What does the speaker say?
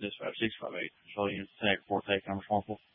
Dispatch 658. Shell units 10-4, take I'm responsible.